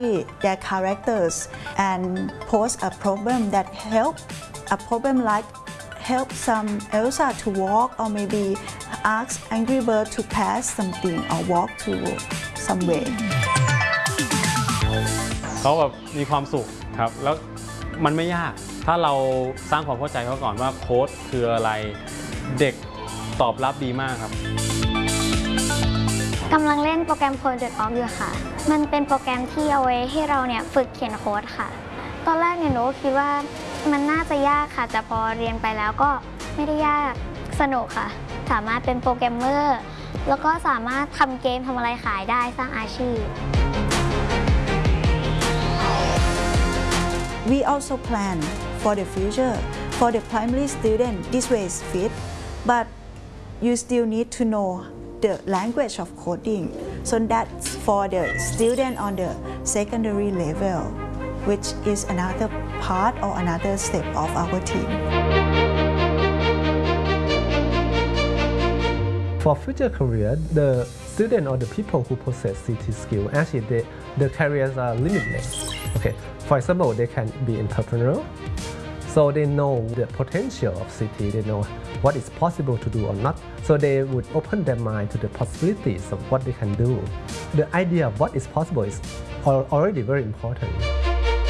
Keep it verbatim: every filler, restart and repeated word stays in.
their characters and pose a problem that help a problem like help some Elsa to walk or maybe ask Angry Bird to pass something or walk to some way เขาแบบมีความสุขครับแล้วมันไม่ยากถ้าเราสร้างความเข้าใจเขาก่อนว่าโค้ดคืออะไรเด็กตอบรับดีมากครับกำลังเล่นโปรแกรม CodeDotOrg อยู่ค่ะมันเป็นโปรแกรมที่เอาไว้ให้เราเนี่ยฝึกเขียนโค้ดค่ะตอนแรกเนี่ยหนูคิดว่ามันน่าจะยากค่ะแต่พอเรียนไปแล้วก็ไม่ได้ยากสนุกค่ะสามารถเป็นโปรแกรมเมอร์แล้วก็สามารถทำเกมทำอะไรขายได้สร้างอาชีพ We also plan for the future for the primary student. This way is fit, but you still need to know the language of coding. So that's for the student on the secondary level, which is another part or another step of our team. For future career, the student or the people who possess C T skill, actually they, the careers are limitless. Okay, for example, they can be entrepreneur, so they know the potential of C T, they know what is possible to do or not, so they would open their mind to the possibilities of what they can do. The idea of what is possible is already very important.